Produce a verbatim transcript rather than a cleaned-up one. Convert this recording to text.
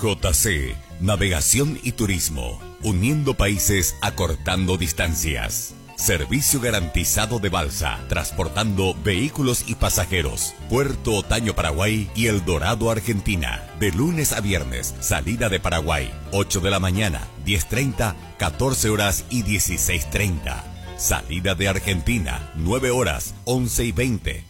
J C, Navegación y Turismo, uniendo países, acortando distancias. Servicio garantizado de balsa, transportando vehículos y pasajeros. Puerto Otaño, Paraguay y El Dorado, Argentina. De lunes a viernes, salida de Paraguay, ocho de la mañana, diez treinta, catorce horas y dieciséis treinta. Salida de Argentina, nueve horas, once y veinte.